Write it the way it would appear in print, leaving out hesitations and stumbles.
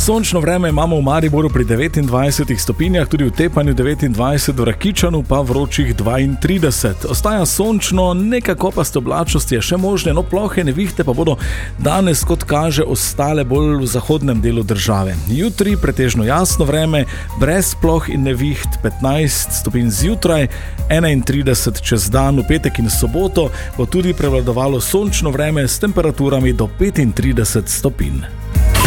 Sončno vreme imamo v Mariboru pri 29 stopinjah, tudi v Tepanju 29, v Rakičanu pa vročih 32. Ostaja sončno, nekako pa oblačnosti je še možne, no plohe nevihte pa bodo danes, kot kaže, ostale bolj v zahodnem delu države. Jutri pretežno jasno vreme, brez ploh in neviht, 15 stopinj zjutraj, 31 čez dan, v petek in soboto bo tudi prevladovalo sončno vreme s temperaturami do 35 stopinj.